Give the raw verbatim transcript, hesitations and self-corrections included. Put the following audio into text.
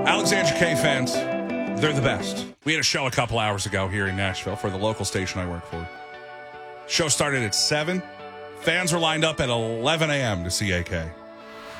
Alexandria K fans, they're the best. We had a show a couple hours ago here in Nashville for the local station I work for. Show started at seven. Fans were lined up at eleven a.m. to see A K.